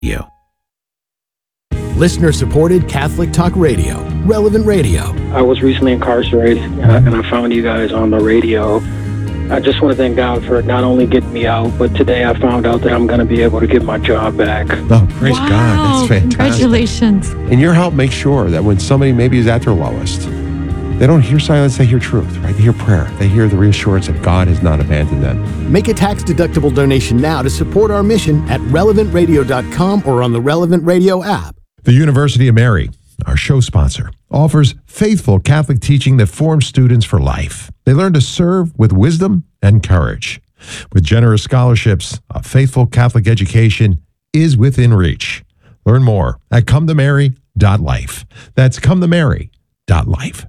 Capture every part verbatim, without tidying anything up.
You. Listener-supported Catholic Talk Radio, Relevant Radio. I was recently incarcerated, uh, and I found you guys on the radio. I just want to thank God for not only getting me out, but today I found out that I'm going to be able to get my job back. Oh, praise wow, God. That's fantastic. Congratulations. And your help makes sure that when somebody maybe is at their lowest, they don't hear silence, they hear truth, right? They hear prayer. They hear the reassurance that God has not abandoned them. Make a tax-deductible donation now to support our mission at relevant radio dot com or on the Relevant Radio app. The University of Mary, our show sponsor, offers faithful Catholic teaching that forms students for life. They learn to serve with wisdom and courage. With generous scholarships, a faithful Catholic education is within reach. Learn more at come to mary dot life. That's come to mary dot life.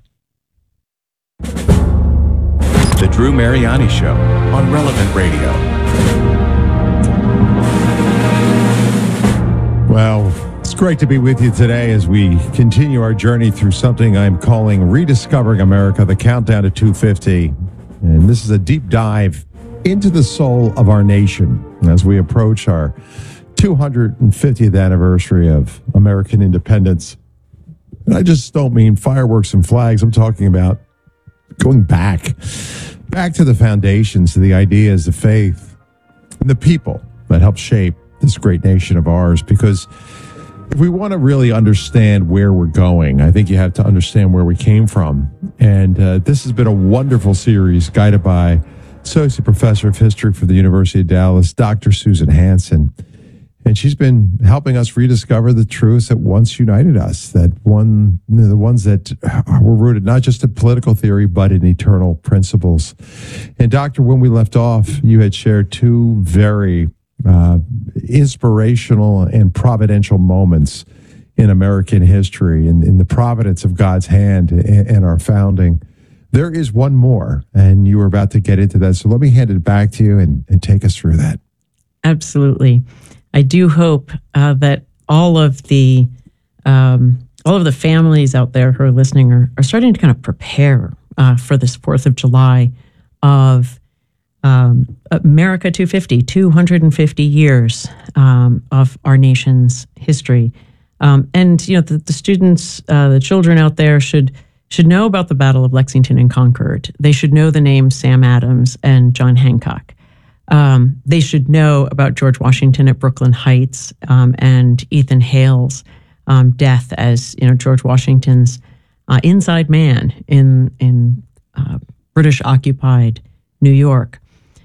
The Drew Mariani Show on Relevant Radio. Well, it's great to be with you today as we continue our journey through something I'm calling Rediscovering America, the Countdown to two fifty. And this is a deep dive into the soul of our nation as we approach our two hundred fiftieth anniversary of American independence. And I just don't mean fireworks and flags. I'm talking about going back, back to the foundations, to the ideas, the faith, and the people that helped shape this great nation of ours. Because if we want to really understand where we're going, I think you have to understand where we came from. And uh, this has been a wonderful series guided by Associate Professor of History for the University of Dallas, Doctor Susan Hansen. And she's been helping us rediscover the truths that once united us, that one, the ones that were rooted not just in political theory, but in eternal principles. And Doctor, when we left off, you had shared two very uh, inspirational and providential moments in American history, in, in the providence of God's hand in, in our founding. There is one more, and you were about to get into that. So let me hand it back to you and, and take us through that. Absolutely. I do hope uh, that all of the um, all of the families out there who are listening are, are starting to kind of prepare uh, for this fourth of July of um, America two fifty, two hundred fifty years um, of our nation's history. Um, and, you know, the, the students, uh, the children out there should should know about the Battle of Lexington and Concord. They should know the names Sam Adams and John Hancock. Um, they should know about George Washington at Brooklyn Heights um, and Ethan Hale's um, death as, you know, George Washington's uh, inside man in in uh, British occupied New York.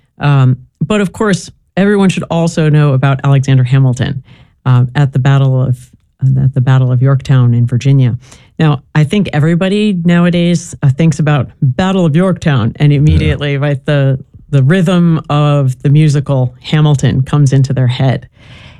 Um, but of course, everyone should also know about Alexander Hamilton uh, at the Battle of uh, at the Battle of Yorktown in Virginia. Now, I think everybody nowadays uh, thinks about Battle of Yorktown, and immediately, yeah. right, the the rhythm of the musical Hamilton comes into their head.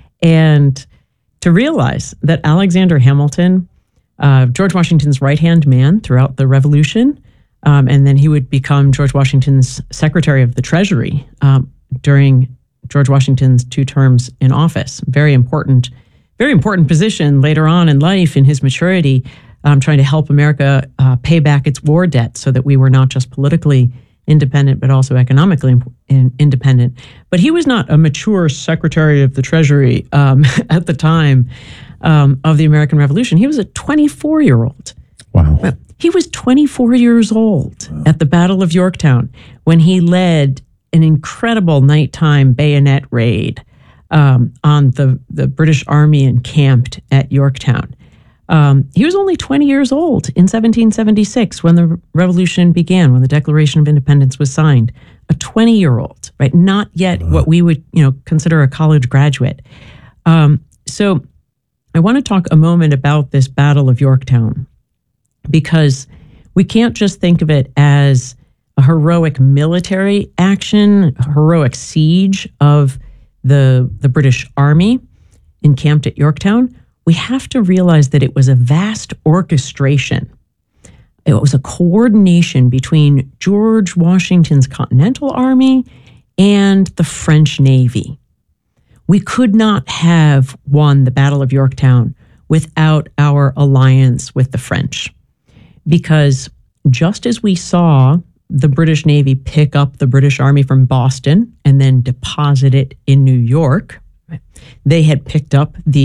And to realize that Alexander Hamilton, uh, George Washington's right-hand man throughout the Revolution, um, and then he would become George Washington's Secretary of the Treasury um, during George Washington's two terms in office. Very important, very important position later on in life in his maturity, um, trying to help America uh, pay back its war debt so that we were not just politically independent, but also economically in, independent. But he was not a mature Secretary of the Treasury um, at the time um, of the American Revolution. He was a twenty-four-year-old. Wow. He was twenty-four years old wow. at the Battle of Yorktown when he led an incredible nighttime bayonet raid um, on the, the British Army encamped at Yorktown. Um, he was only twenty years old in seventeen seventy-six when the revolution began, when the Declaration of Independence was signed. A twenty-year-old, right? Not yet what we would, you know, consider a college graduate. Um, so I want to talk a moment about this Battle of Yorktown, because we can't just think of it as a heroic military action, a heroic siege of the, the British Army encamped at Yorktown. We have to realize that it was a vast orchestration. It was a coordination between George Washington's Continental Army and the French Navy. We could not have won the Battle of Yorktown without our alliance with the French, because just as we saw the British Navy pick up the British Army from Boston and then deposit it in New York, They had picked up the